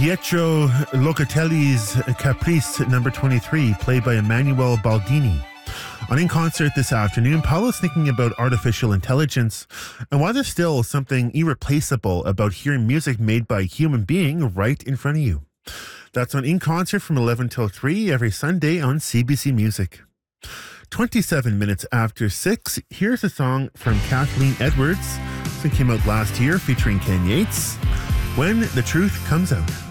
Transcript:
Pietro Locatelli's Caprice number 23, played by Emanuele Baldini. On In Concert this afternoon, Paolo's thinking about artificial intelligence and why there's still something irreplaceable about hearing music made by a human being right in front of you. That's on In Concert from 11 till 3 every Sunday on CBC Music. 27 minutes after 6, here's a song from Kathleen Edwards. It came out last year featuring Ken Yates, When the Truth Comes Out.